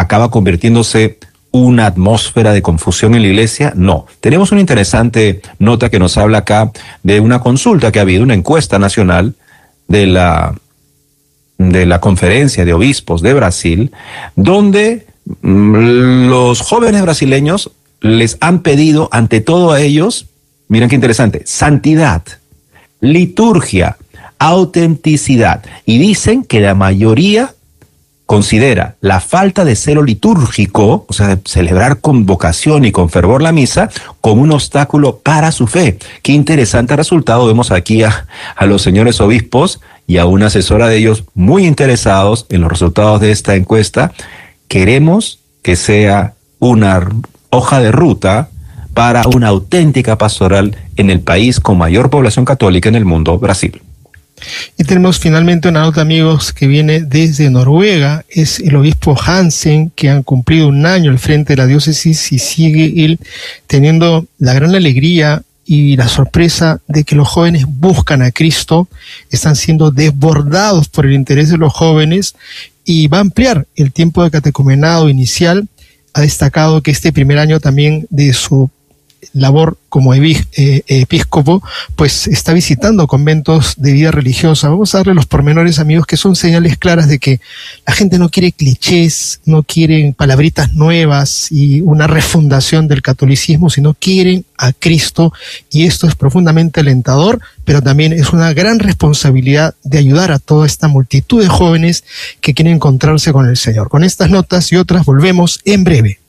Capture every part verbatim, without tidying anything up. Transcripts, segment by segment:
acaba convirtiéndose una atmósfera de confusión en la iglesia. No. Tenemos una interesante nota que nos habla acá de una consulta que ha habido, una encuesta nacional de la, de la Conferencia de Obispos de Brasil, donde mmm, los jóvenes brasileños les han pedido ante todo a ellos, miren qué interesante, santidad, liturgia, autenticidad. Y dicen que la mayoría considera la falta de celo litúrgico, o sea, de celebrar con vocación y con fervor la misa, como un obstáculo para su fe. Qué interesante resultado. Vemos aquí a, a los señores obispos y a una asesora de ellos muy interesados en los resultados de esta encuesta. Queremos que sea una hoja de ruta para una auténtica pastoral en el país con mayor población católica en el mundo, Brasil. Y tenemos finalmente una nota, amigos, que viene desde Noruega. Es el obispo Hansen, que han cumplido un año al frente de la diócesis y sigue él teniendo la gran alegría y la sorpresa de que los jóvenes buscan a Cristo, están siendo desbordados por el interés de los jóvenes y va a ampliar el tiempo de catecumenado inicial. Ha destacado que este primer año también de su labor como episcopo, pues está visitando conventos de vida religiosa. Vamos a darle los pormenores, amigos, que son señales claras de que la gente no quiere clichés, no quieren palabritas nuevas y una refundación del catolicismo, sino quieren a Cristo, y esto es profundamente alentador, pero también es una gran responsabilidad de ayudar a toda esta multitud de jóvenes que quieren encontrarse con el Señor. Con estas notas y otras volvemos en breve.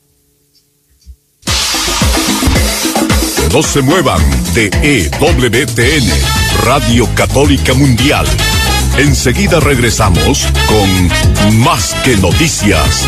No se muevan de E W T N, Radio Católica Mundial. Enseguida regresamos con Más que Noticias.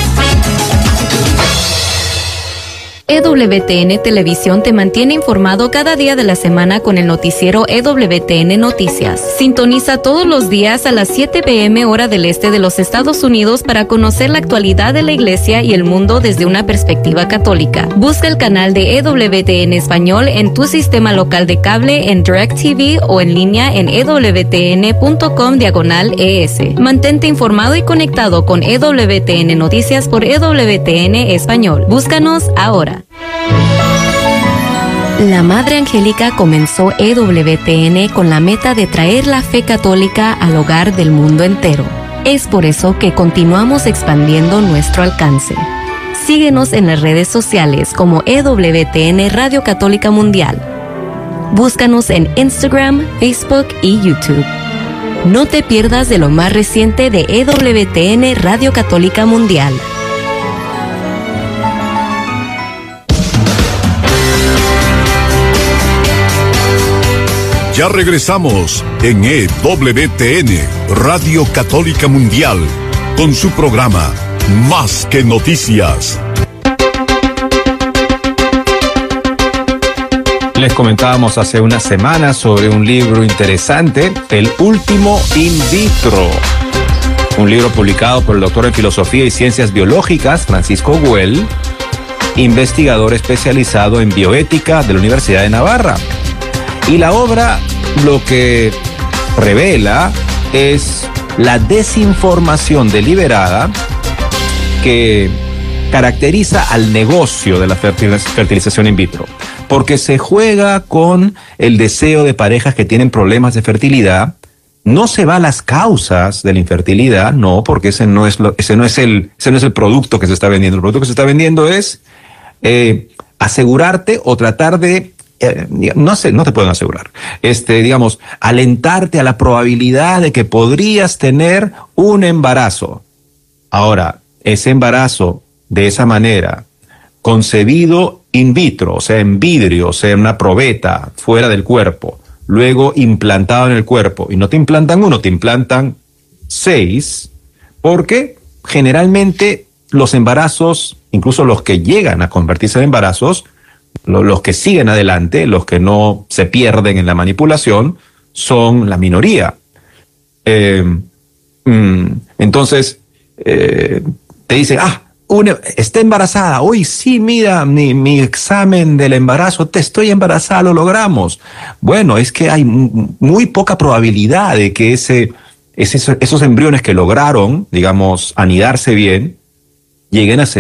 E W T N Televisión te mantiene informado cada día de la semana con el noticiero E W T N Noticias. Sintoniza todos los días a las siete p m hora del este de los Estados Unidos para conocer la actualidad de la Iglesia y el mundo desde una perspectiva católica. Busca el canal de E W T N Español en tu sistema local de cable, en DirecTV o en línea en ewtn.com diagonal ES. Mantente informado y conectado con E W T N Noticias por E W T N Español. Búscanos ahora. La Madre Angélica comenzó E W T N con la meta de traer la fe católica al hogar del mundo entero. Es por eso que continuamos expandiendo nuestro alcance. Síguenos en las redes sociales como E W T N Radio Católica Mundial. Búscanos en Instagram, Facebook y YouTube. No te pierdas de lo más reciente de E W T N Radio Católica Mundial. Ya regresamos en E W T N, Radio Católica Mundial, con su programa Más que Noticias. Les comentábamos hace unas semanas sobre un libro interesante, El Último In Vitro, un libro publicado por el doctor en Filosofía y Ciencias Biológicas, Francisco Güell, investigador especializado en bioética de la Universidad de Navarra. Y la obra lo que revela es la desinformación deliberada que caracteriza al negocio de la fertilización in vitro, porque se juega con el deseo de parejas que tienen problemas de fertilidad. No se va a las causas de la infertilidad, no, porque ese no es lo, ese no es el, ese no es el producto que se está vendiendo. El producto que se está vendiendo es eh, asegurarte o tratar de Eh, no sé, no te pueden asegurar, este, digamos, alentarte a la probabilidad de que podrías tener un embarazo. Ahora, ese embarazo de esa manera, concebido in vitro, o sea, en vidrio, o sea, en una probeta fuera del cuerpo, luego implantado en el cuerpo, y no te implantan uno, te implantan seis, porque generalmente los embarazos, incluso los que llegan a convertirse en embarazos, los que siguen adelante, los que no se pierden en la manipulación, son la minoría. Eh, mm, entonces, eh, te dicen, ah, una, está embarazada, hoy sí, mira, mi, mi examen del embarazo, te estoy embarazada, lo logramos. Bueno, es que hay muy poca probabilidad de que ese, ese, esos embriones que lograron, digamos, anidarse bien, lleguen a ser